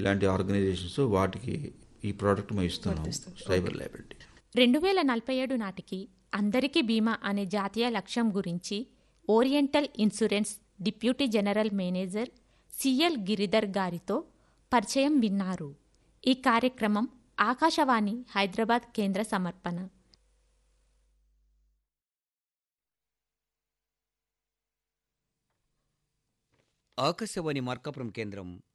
ఇలాంటి ఆర్గనైజేషన్స్ వాటికి ఈ ప్రోడక్ట్ మేము ఇస్తున్నాము, వర్తిస్తుంది. Cyber liability. 2047 నాటికి అందరికీ బీమా అనే జాతీయ లక్ష్యం గురించి oriental insurance deputy general manager CL Giridhar గారితో పరిచయం విన్నారు. ఈ కార్యక్రమం ఆకాశవాణి హైదరాబాద్ కేంద్ర సమర్పణ. ఆకాశవాణి మార్కాపురం కేంద్రం